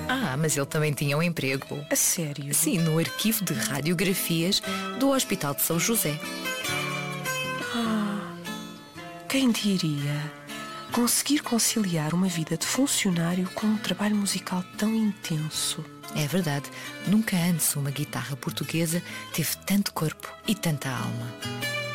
Ah, mas ele também tinha um emprego. A sério? Sim, no arquivo de radiografias do Hospital de São José. Quem diria? Conseguir conciliar uma vida de funcionário com um trabalho musical tão intenso. É verdade, nunca antes uma guitarra portuguesa teve tanto corpo e tanta alma.